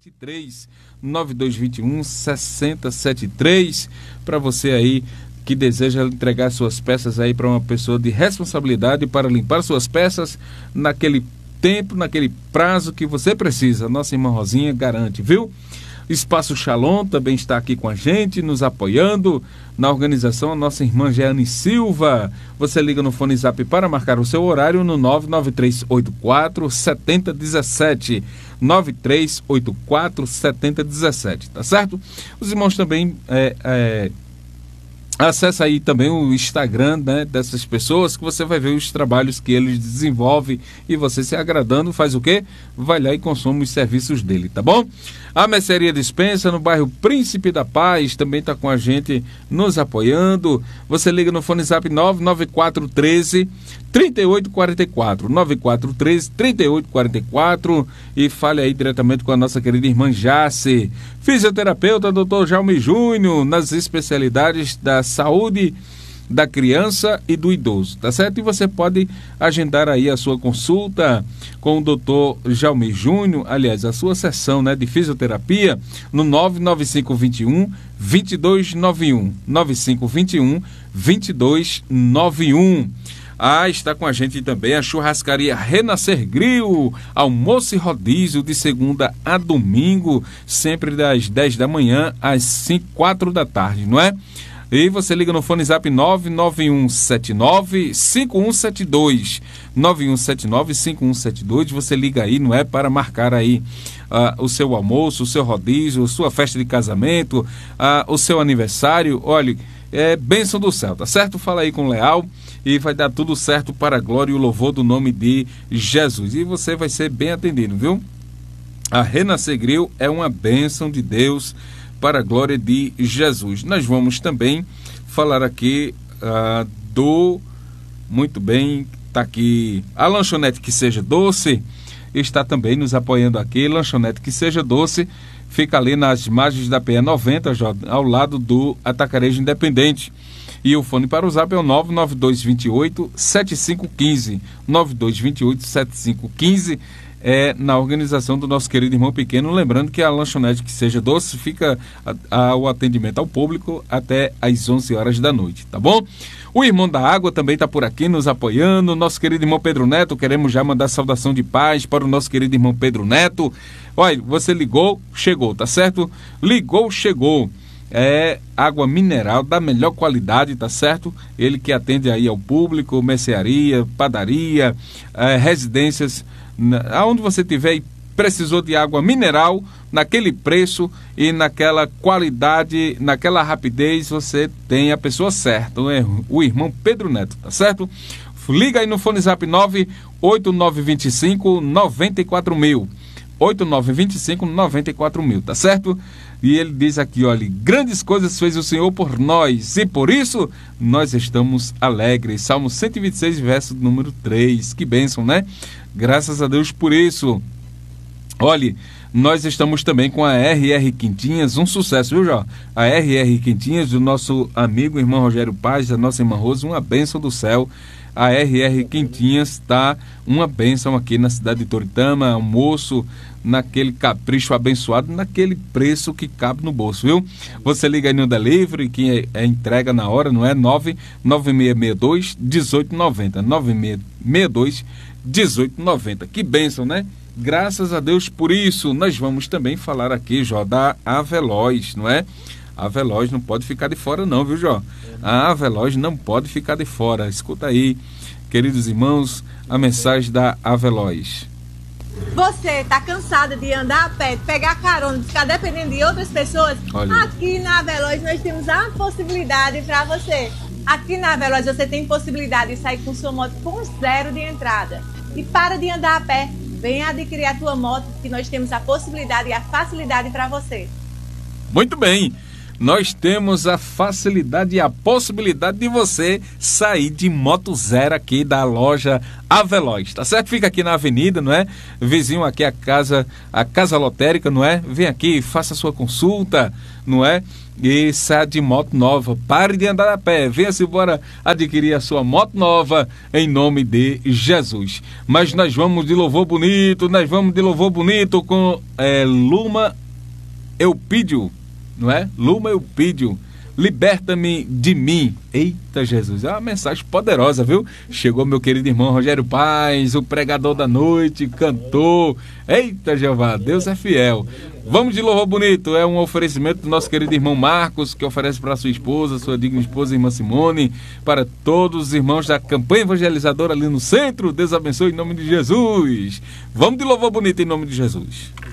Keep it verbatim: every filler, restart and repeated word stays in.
três nove dois dois um seis zero sete três para você aí que deseja entregar suas peças aí para uma pessoa de responsabilidade para limpar suas peças naquele tempo, naquele prazo que você precisa. Nossa irmã Rosinha garante, viu? Espaço Shalom também está aqui com a gente, nos apoiando na organização, a nossa irmã Jeane Silva. Você liga no Fone Zap para marcar o seu horário no nove nove três oito quatro sete zero um sete, nove três oito quatro sete zero um sete, tá certo? Os irmãos também é, é, acessa aí também o Instagram, né, dessas pessoas, que você vai ver os trabalhos que eles desenvolvem e você, se agradando, faz o quê? Vai lá e consome os serviços dele, tá bom? A Mercearia Dispensa, no bairro Príncipe da Paz, também está com a gente, nos apoiando. Você liga no Fone Zap nove nove quatro um três, três oito quatro quatro, nove quatro um três, três oito quatro quatro e fale aí diretamente com a nossa querida irmã Jace. Fisioterapeuta doutor Jaume Júnior, nas especialidades da saúde da criança e do idoso, tá certo? E você pode agendar aí a sua consulta com o doutor Jaume Júnior, aliás, a sua sessão, né, de fisioterapia no nove nove cinco dois um, dois dois nove um, nove cinco dois um, dois dois nove um. Ah, está com a gente também a churrascaria Renascer Grill, almoço e rodízio de segunda a domingo, sempre das dez da manhã às cinco, quatro da tarde, não é? E você liga no Fone Zap nove nove um sete nove cinco um sete dois, nove um sete nove cinco um sete dois, você liga aí, não é, para marcar aí uh, o seu almoço, o seu rodízio, sua festa de casamento, uh, o seu aniversário. Olha, é bênção do céu, tá certo? Fala aí com o Leal e vai dar tudo certo para a glória e o louvor do nome de Jesus. E você vai ser bem atendido, viu? A Renascer Grill é uma bênção de Deus para a glória de Jesus. Nós vamos também falar aqui uh, do... Muito bem, está aqui a Lanchonete Que Seja Doce, está também nos apoiando aqui. Lanchonete Que Seja Doce fica ali nas margens da P E noventa, ao lado do Atacarejo Independente. E o fone para o Zap é o nove nove dois dois oito sete cinco um cinco, nove dois dois oito sete cinco um cinco. É na organização do nosso querido irmão Pequeno. Lembrando que a Lanchonete Que Seja Doce fica a, a, o atendimento ao público até às onze horas da noite, tá bom? O Irmão da Água também está por aqui nos apoiando. Nosso querido irmão Pedro Neto, queremos já mandar saudação de paz para o nosso querido irmão Pedro Neto. Olha, você ligou, chegou, tá certo? Ligou, chegou. É água mineral da melhor qualidade, tá certo? Ele que atende aí ao público, mercearia, padaria, é, residências, aonde você tiver e precisou de água mineral, naquele preço e naquela qualidade, naquela rapidez, você tem a pessoa certa, o irmão Pedro Neto, tá certo? Liga aí no Fone Zap nove oito nove dois cinco nove quatro mil, oito nove dois cinco nove quatro mil, tá certo? E ele diz aqui, olha, grandes coisas fez o Senhor por nós, e por isso nós estamos alegres. Salmo cento e vinte e seis, verso número três. Que bênção, né? Graças a Deus por isso. Olha, nós estamos também com a R R Quintinhas, um sucesso, viu, Jó? A R R Quintinhas, do nosso amigo irmão Rogério Paz, da nossa irmã Rose, uma bênção do céu. A R R Quintinhas está uma bênção aqui na cidade de Toritama, almoço naquele capricho abençoado, naquele preço que cabe no bolso, viu? Você liga aí no delivery, que é, é entrega na hora, não é? nove nove seis seis dois, um oito nove zero, nove seis seis dois, um oito nove zero. Que bênção, né? Graças a Deus por isso. Nós vamos também falar aqui, Jó, da Aveloz, não é? A Aveloz não pode ficar de fora não, viu, Jó? A Aveloz não pode ficar de fora. Escuta aí, queridos irmãos, a mensagem da Aveloz. Você está cansado de andar a pé, de pegar carona, de ficar dependendo de outras pessoas? Olha. Aqui na Aveloz nós temos a possibilidade para você. Aqui na Aveloz você tem possibilidade de sair com sua moto com zero de entrada. E para de andar a pé, venha adquirir a tua moto, que nós temos a possibilidade e a facilidade para você. Muito bem. nós temos a facilidade e a possibilidade de você sair de moto zero aqui da loja Aveloz, tá certo? Fica aqui na avenida, não é? Vizinho aqui a casa, a casa lotérica, não é? Vem aqui, faça a sua consulta, não é? E saia de moto nova, pare de andar a pé, venha-se embora adquirir a sua moto nova em nome de Jesus. Mas nós vamos de louvor bonito, nós vamos de louvor bonito com é, Luma Eupídio, não é? Luma Eupídio, liberta-me de mim. Eita Jesus, é uma mensagem poderosa, viu? Chegou meu querido irmão Rogério Paz, o pregador da noite, cantor. Eita Jeová, Deus é fiel. Vamos de louvor bonito, é um oferecimento do nosso querido irmão Marcos, que oferece para sua esposa, sua digna esposa, irmã Simone, para todos os irmãos da campanha evangelizadora ali no centro. Deus abençoe em nome de Jesus. Vamos de louvor bonito em nome de Jesus.